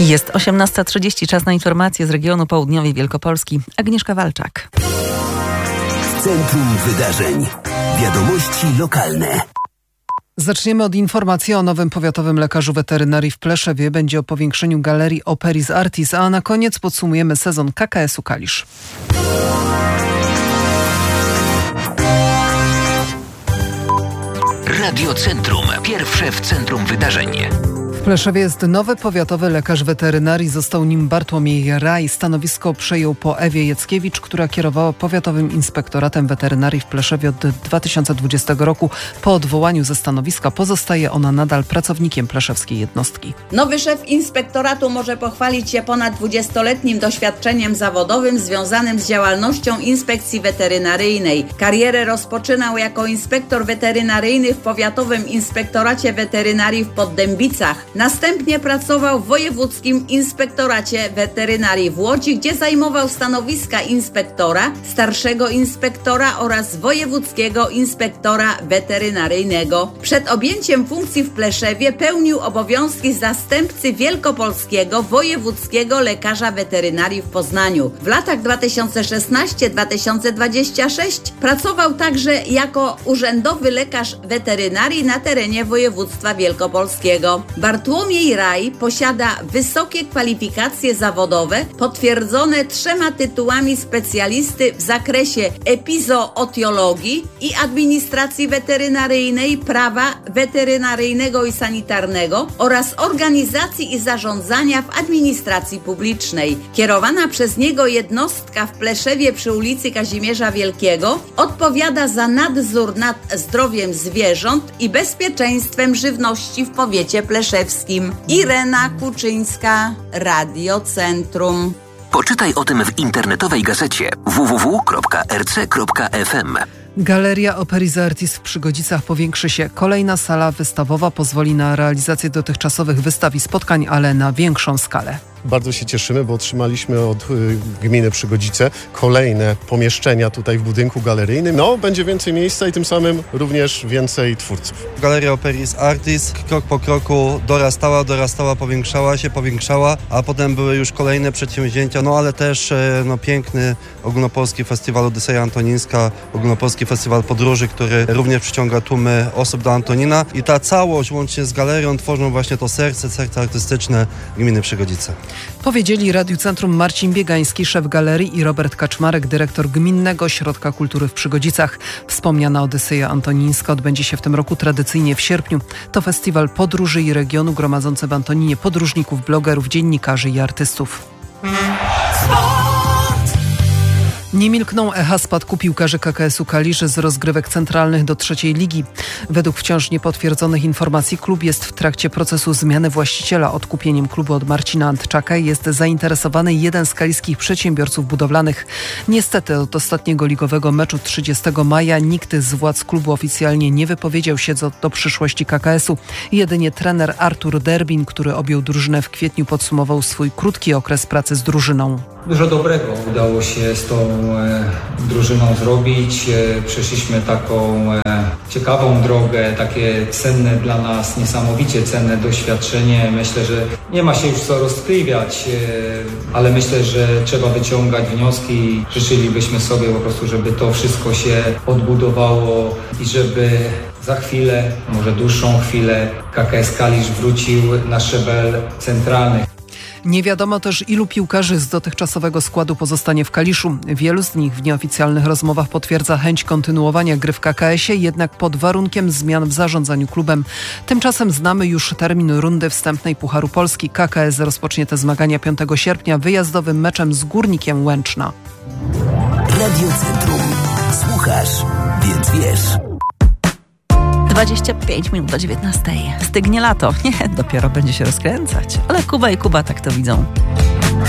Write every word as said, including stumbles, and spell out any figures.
Jest osiemnasta trzydzieści, czas na informacje z regionu południowej Wielkopolski. Agnieszka Walczak. Centrum Wydarzeń. Wiadomości lokalne. Zaczniemy od informacji o nowym powiatowym lekarzu weterynarii w Pleszewie. Będzie o powiększeniu galerii Operis Artis, a na koniec podsumujemy sezon K K S-u Kalisz. Radio Centrum. Pierwsze w centrum wydarzeń. W Pleszewie jest nowy powiatowy lekarz weterynarii. Został nim Bartłomiej Raj. Stanowisko przejął po Ewie Jackiewicz, która kierowała Powiatowym Inspektoratem Weterynarii w Pleszewie od dwa tysiące dwudziestego roku. Po odwołaniu ze stanowiska pozostaje ona nadal pracownikiem pleszewskiej jednostki. Nowy szef inspektoratu może pochwalić się ponad dwudziestoletnim doświadczeniem zawodowym związanym z działalnością inspekcji weterynaryjnej. Karierę rozpoczynał jako inspektor weterynaryjny w Powiatowym Inspektoracie Weterynarii w Poddębicach. Następnie pracował w Wojewódzkim Inspektoracie Weterynarii w Łodzi, gdzie zajmował stanowiska inspektora, starszego inspektora oraz wojewódzkiego inspektora weterynaryjnego. Przed objęciem funkcji w Pleszewie pełnił obowiązki zastępcy wielkopolskiego wojewódzkiego lekarza weterynarii w Poznaniu. W latach dwa tysiące szesnasty do dwa tysiące dwudziestego szóstego pracował także jako urzędowy lekarz weterynarii na terenie województwa wielkopolskiego. Bartłomiej Raj posiada wysokie kwalifikacje zawodowe potwierdzone trzema tytułami specjalisty w zakresie epizootiologii i administracji weterynaryjnej, prawa weterynaryjnego i sanitarnego oraz organizacji i zarządzania w administracji publicznej. Kierowana przez niego jednostka w Pleszewie przy ulicy Kazimierza Wielkiego odpowiada za nadzór nad zdrowiem zwierząt i bezpieczeństwem żywności w powiecie pleszewskim. Irena Kuczyńska, Radio Centrum. Poczytaj o tym w internetowej gazecie w w w kropka r c kropka f m. Galeria Operis Artis w Przygodzicach powiększy się. Kolejna sala wystawowa pozwoli na realizację dotychczasowych wystaw i spotkań, ale na większą skalę. Bardzo się cieszymy, bo otrzymaliśmy od y, gminy Przygodzice kolejne pomieszczenia tutaj w budynku galeryjnym. No, będzie więcej miejsca i tym samym również więcej twórców. Galeria Operis Artis krok po kroku dorastała, dorastała, powiększała się, powiększała, a potem były już kolejne przedsięwzięcia, no ale też e, no, piękny ogólnopolski festiwal Odyseja Antonińska, ogólnopolski festiwal podróży, który również przyciąga tłumy osób do Antonina i ta całość łącznie z galerią tworzą właśnie to serce, serce artystyczne gminy Przygodzice. Powiedzieli Radiu Centrum Marcin Biegański, szef galerii, i Robert Kaczmarek, dyrektor Gminnego Ośrodka Kultury w Przygodzicach. Wspomniana Odyseja Antonińska odbędzie się w tym roku tradycyjnie w sierpniu. To festiwal podróży i regionu gromadzący w Antoninie podróżników, blogerów, dziennikarzy i artystów. Nie milkną echa spadku piłkarzy K K S-u Kalisz z rozgrywek centralnych do trzeciej ligi. Według wciąż niepotwierdzonych informacji klub jest w trakcie procesu zmiany właściciela. Odkupieniem klubu od Marcina Antczaka jest zainteresowany jeden z kaliskich przedsiębiorców budowlanych. Niestety od ostatniego ligowego meczu trzydziestego maja nikt z władz klubu oficjalnie nie wypowiedział się do, do przyszłości K K S-u. Jedynie trener Artur Derbin, który objął drużynę w kwietniu, podsumował swój krótki okres pracy z drużyną. Dużo dobrego udało się z tą e, drużyną zrobić. E, przeszliśmy taką e, ciekawą drogę, takie cenne dla nas, niesamowicie cenne doświadczenie. Myślę, że nie ma się już co rozkliwiać, e, ale myślę, że trzeba wyciągać wnioski. Życzylibyśmy sobie po prostu, żeby to wszystko się odbudowało i żeby za chwilę, może dłuższą chwilę, K K S Kalisz wrócił na szczebel centralny. Nie wiadomo też, ilu piłkarzy z dotychczasowego składu pozostanie w Kaliszu. Wielu z nich w nieoficjalnych rozmowach potwierdza chęć kontynuowania gry w K K S-ie, jednak pod warunkiem zmian w zarządzaniu klubem. Tymczasem znamy już termin rundy wstępnej Pucharu Polski. K K S rozpocznie te zmagania piątego sierpnia wyjazdowym meczem z Górnikiem Łęczna. Radio Centrum. Słuchasz, więc wiesz. dwadzieścia pięć minut do dziewiętnastej. Stygnie lato. Nie, dopiero będzie się rozkręcać. Ale Kuba i Kuba tak to widzą.